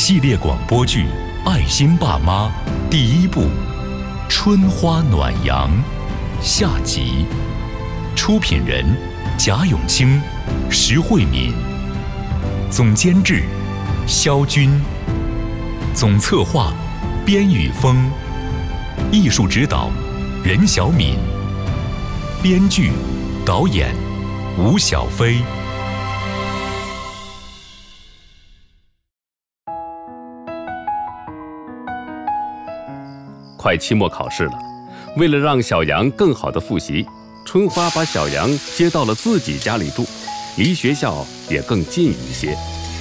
系列广播剧《爱心爸妈》第1部《春花暖阳》下集，出品人贾永清、石慧敏，总监制肖军，总策划边宇峰，艺术指导任小敏，编剧导演吴小飞。 快期末考试了，为了让小杨更好的复习，春花把小杨接到了自己家里住，离学校也更近一些。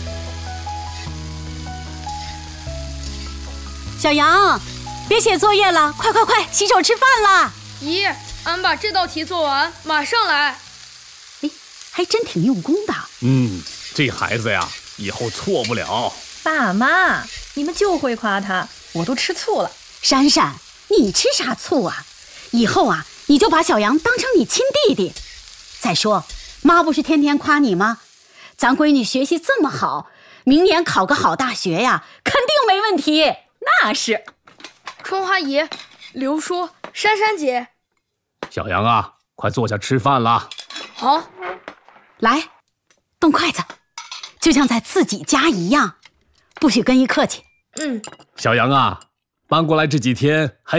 小杨，别写作业了，快，洗手吃饭啦！ 姨，俺把这道题做完，马上来。 哎，还真挺用功的。 这孩子呀，以后错不了。 爸妈，你们就会夸他，我都吃醋了。 闪闪，你吃啥醋啊？以后啊，你就把小杨当成你亲弟弟。再说，妈不是天天夸你吗？咱闺女学习这么好，明年考个好大学呀，肯定没问题。 那是。 春花姨、刘叔、珊珊姐， 小杨啊，快坐下吃饭啦。 好， 来，动筷子，就像在自己家一样，不许跟姨客气。 小杨啊，搬过来这几天还